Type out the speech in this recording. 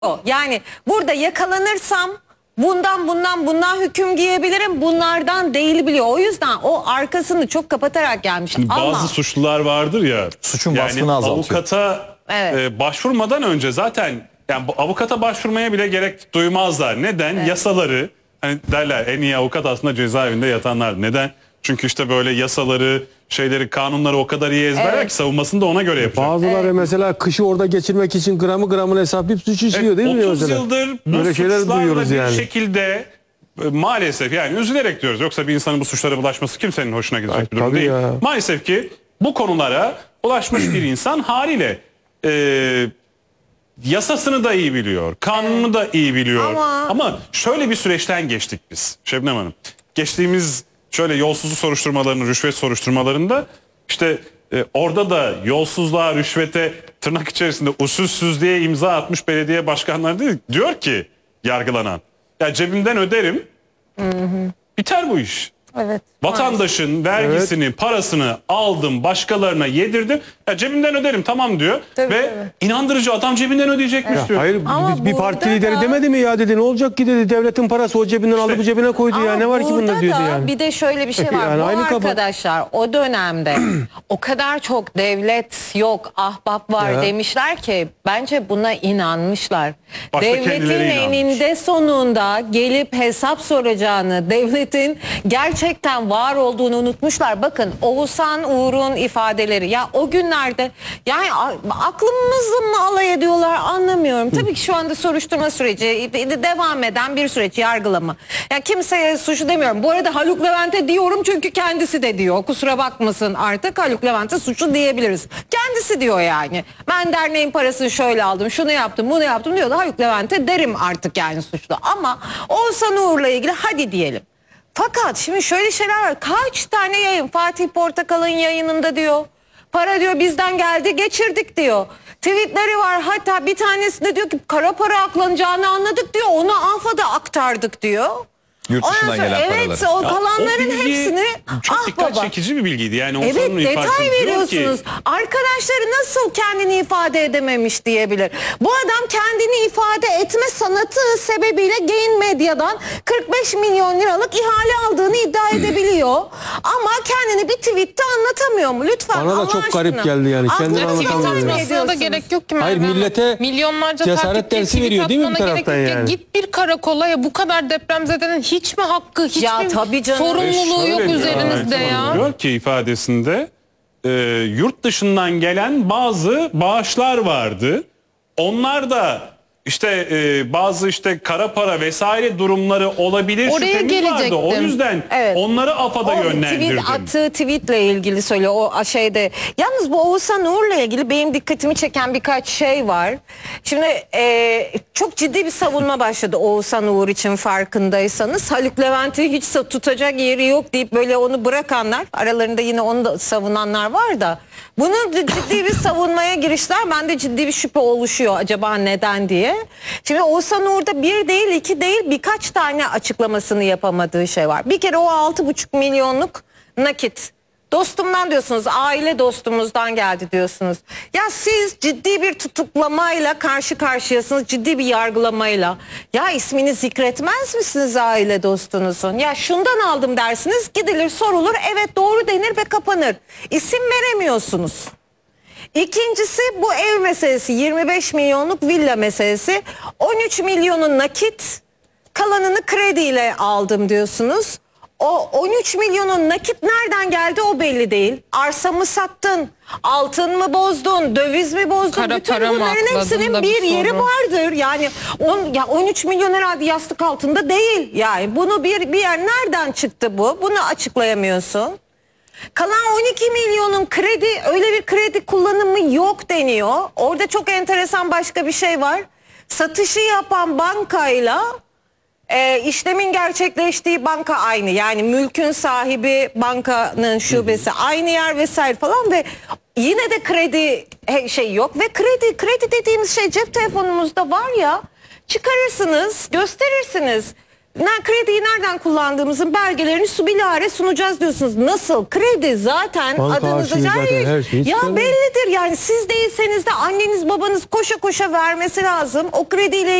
Yani burada yakalanırsam bundan hüküm giyebilirim, bunlardan değil biliyor. O yüzden o arkasını çok kapatarak gelmiş. Şimdi ama bazı suçlular vardır ya. Suçun vasfını azaltıyor. Avukata başvurmadan önce zaten yani bu avukata başvurmaya bile gerek duymazlar. Neden? Yasaları, hani derler en iyi avukat aslında cezaevinde yatanlar. Neden? Çünkü işte böyle yasaları, kanunları o kadar iyi ezberler ki savunmasını da ona göre yapacak. Bazıları mesela kışı orada geçirmek için gramını hesaplayıp suç işliyor değil mi? 30 mesela? yıldır bu Böyle şeyler suçlarla duyuyoruz bir yani. şekilde maalesef yani üzülerek diyoruz. Yoksa bir insanın bu suçlara bulaşması kimsenin hoşuna gidecek bir durum tabii değil. ya. Maalesef ki bu konulara ulaşmış bir insan haliyle yasasını da iyi biliyor. Kanununu da iyi biliyor. Ama şöyle bir süreçten geçtik biz Şebnem Hanım. Geçtiğimiz şöyle yolsuzluk soruşturmalarının, rüşvet soruşturmalarında işte orada da yolsuzluğa, rüşvete tırnak içerisinde usulsüzlüğe imza atmış belediye başkanları değil, diyor ki yargılanan. Ya cebimden öderim. Biter bu iş. evet, Vatandaşın vergisini, parasını aldım, başkalarına yedirdim. Ya cebimden öderim tamam diyor. Ve inandırıcı adam cebinden ödeyecekmiş diyor. Hayır Ama bir parti burada lideri da- demedi mi ya dedi, ne olacak ki dedi, devletin parası o cebinden aldı bu cebine koydu ya, ne var ki burada bunda diyordu da yani. bir de şöyle bir şey var. Yani Bu aynı kafa. arkadaşlar o dönemde o kadar çok devlet yok, ahbap var Ya. demişler ki bence buna inanmışlar. Başta Devletin kendileri inanmış. eninde sonunda gelip hesap soracağını, devletin gerçekten var olduğunu unutmuşlar. Bakın Oğuzhan Uğur'un ifadeleri ya o günlerde yani aklımızla mı alay ediyorlar anlamıyorum. Tabii ki şu anda soruşturma süreci devam eden bir süreç, yargılama. Yani kimseye suçlu demiyorum. Bu arada Haluk Levent'e diyorum çünkü kendisi de diyor. Kusura bakmasın artık Haluk Levent'e suçlu diyebiliriz. Kendisi diyor yani. Ben derneğin parasını şöyle aldım, şunu yaptım, bunu yaptım diyor da Haluk Levent'e derim artık yani suçlu. Ama Oğuzhan Uğur'la ilgili hadi diyelim. Fakat şimdi şöyle şeyler var. Kaç tane yayın Fatih Portakal'ın yayınında diyor. Para diyor bizden geldi geçirdik diyor. Tweetleri var, hatta bir tanesinde diyor ki kara para aklanacağını anladık diyor. Onu AFA'da aktardık diyor. Yurt dışından Ondan sonra, gelen evet, paraları. o kalanların O bilgi hepsini çok dikkat baba. çekici bir bilgiydi. Yani Evet, Oğuzhan'ın detay ifadesi diyor veriyorsunuz. ki Arkadaşları nasıl kendini ifade edememiş diyebilir. Bu adam kendini ifade etme sanatı sebebiyle Gain Medya'dan 45 milyon liralık ihale aldığını iddia edebiliyor. Ama kendini bir tweette anlatamıyor mu? Lütfen Bana da Allah çok aşkına. garip geldi yani. Kendini Aklınızı anlatamıyor takip yani. Aslında da ediyorsunuz. gerek yok ki Hayır, Merve Hanım. millete Milyonlarca cesaret takipçi, dersi tweet veriyor değil mi bir atmana taraftan gerek yok ya. yani? Git bir karakola ya, bu kadar depremzedenin hiç mi hakkı, hiç Ya mi tabii canım. sorumluluğu yok Şöyle üzerinizde ya? Diyor ki ifadesinde yurt dışından gelen bazı bağışlar vardı. Onlar da işte bazı işte kara para vesaire durumları olabilir Oraya şüphemiz vardı. O gelecektim. yüzden Evet. onları AFAD'a yönlendirdim. Attığı tweetle ilgili söylüyor o şeyde. Yalnız bu Oğuzhan Uğur'la ilgili benim dikkatimi çeken birkaç şey var. Şimdi çok ciddi bir savunma başladı Oğuzhan Uğur için, farkındaysanız. Haluk Levent'i hiç tutacak yeri yok deyip böyle onu bırakanlar, aralarında yine onu da savunanlar var da. Bunun ciddi bir savunmaya girişler, bende ciddi bir şüphe oluşuyor acaba neden diye. Şimdi Oğuzhan Uğur'da bir değil, iki değil, birkaç tane açıklamasını yapamadığı şey var. Bir kere o 6,5 milyonluk nakit. Dostumdan diyorsunuz, aile dostumuzdan geldi diyorsunuz. Ya siz ciddi bir tutuklamayla karşı karşıyasınız, ciddi bir yargılamayla. Ya ismini zikretmez misiniz aile dostunuzun? Ya şundan aldım dersiniz, gidilir sorulur, evet doğru denir ve kapanır. İsim veremiyorsunuz. İkincisi bu ev meselesi, 25 milyonluk villa meselesi. 13 milyonu nakit, kalanını krediyle aldım diyorsunuz. O 13 milyonun nakit nereden geldi o belli değil. Arsa mı sattın, altın mı bozdun, döviz mi bozdun? Kara Bütün para mı bunların akladın hepsinin da bir bir yeri soru. vardır. Yani 13 milyon herhalde yastık altında değil. Yani bunu bir yer nereden çıktı bu? Bunu açıklayamıyorsun. Kalan 12 milyonun kredi, öyle bir kredi kullanımı yok deniyor. Orada çok enteresan başka bir şey var. Satışı yapan bankayla işlemin gerçekleştiği banka aynı. Yani mülkün sahibi, bankanın şubesi aynı yer vesaire falan ve yine de kredi şey yok ve kredi dediğimiz şey cep telefonumuzda var ya, çıkarırsınız, gösterirsiniz. krediyi nereden kullandığımızın belgelerini bilahare sunacağız diyorsunuz. Nasıl? Kredi zaten Banka adınıza arşivi zaten her şeyi ya çıkarıyor. bellidir yani, siz değilseniz de anneniz babanız koşa koşa vermesi lazım. O krediyle